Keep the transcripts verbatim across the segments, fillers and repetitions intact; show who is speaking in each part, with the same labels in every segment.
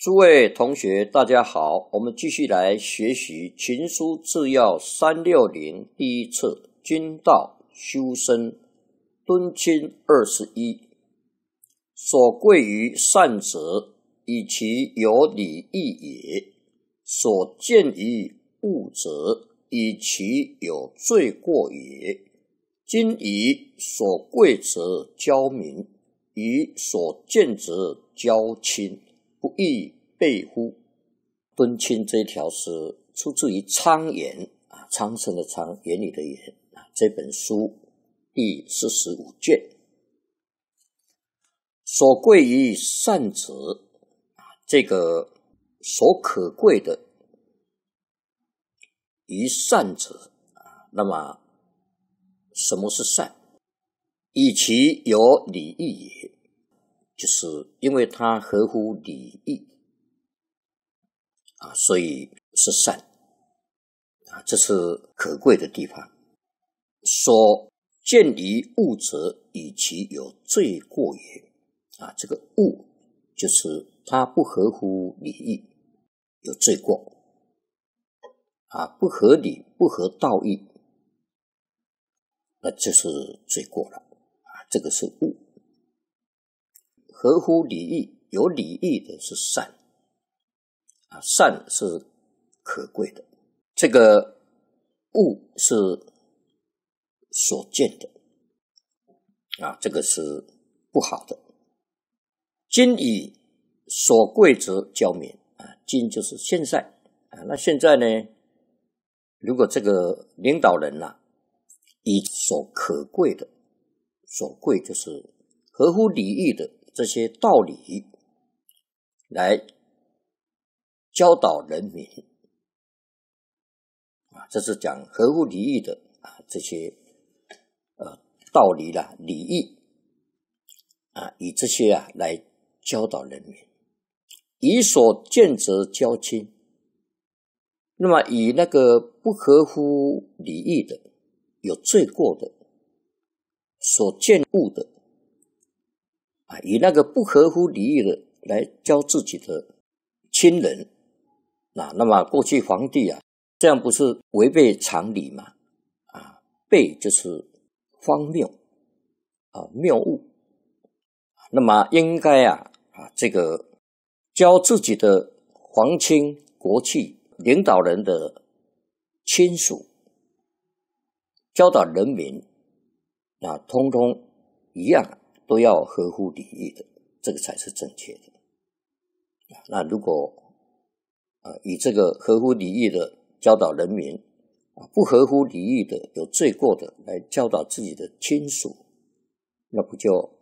Speaker 1: 诸位同学大家好，我们继续来学习群书治要三六零第一册君道修身敦亲二十一。所贵于善者，以其有礼义也；所见于恶者，以其有罪过也。今以所贵者教民，以所见者教亲，不亦备乎？敦亲这一条是出自于苍言啊，苍生的苍，言语的言啊，这本书第四十五卷。所贵于善者，这个所可贵的于善者，那么什么是善？以其有礼义也，就是因为它合乎礼义啊，所以是善啊，这是可贵的地方。所见于恶者，以其有罪过也啊，这个恶就是它不合乎礼义，有罪过啊，不合理，不合道义，那就是罪过了啊，这个是恶。合乎礼义，有礼义的是善啊，善是可贵的，这个恶是所见的啊，这个是不好的。今以所贵者教民啊，今就是现在啊，那现在呢，如果这个领导人啊，以所可贵的，所贵就是合乎礼义的这些道理来教导人民啊，这是讲合乎礼义的啊，这些呃道理啦、礼义啊，以这些啊来教导人民。以所见者教亲，那么以那个不合乎礼义的、有罪过的、所见恶的啊，以那个不合乎礼义的来教自己的亲人啊，那么过去皇帝啊，这样不是违背常理吗？啊，悖就是荒谬啊，谬误。那么应该啊啊，这个教自己的皇亲国戚、领导人的亲属，教导人民啊，通通一样，都要合乎礼义的，这个才是正确的。那如果啊以这个合乎礼义的教导人民啊，不合乎礼义的、有罪过的来教导自己的亲属，那不就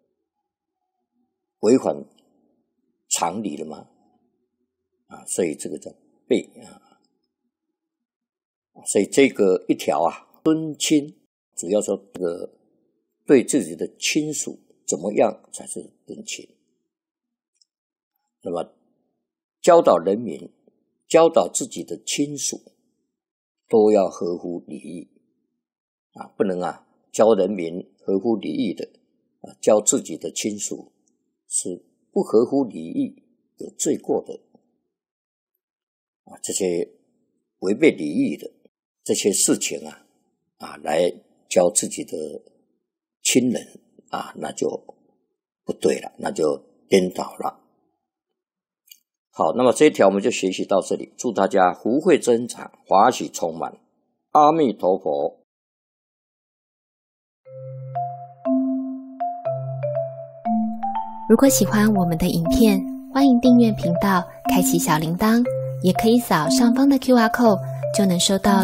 Speaker 1: 违反常理了吗？啊，所以这个叫悖啊。所以这个一条啊，敦亲主要说这个对自己的亲属怎么样才是敦亲。那么教导人民、教导自己的亲属都要合乎礼义啊，不能啊教人民合乎礼义的啊，教自己的亲属是不合乎礼义、有罪过的啊，这些违背礼义的这些事情啊啊，来教自己的亲人啊，那就不对了，那就颠倒了。好，那么这一条我们就学习到这里，祝大家福慧增长，华喜充满，阿弥陀佛。
Speaker 2: 如果喜欢我们的影片，欢迎订阅频道，开启小铃铛，也可以扫上方的 Q R code， 就能收到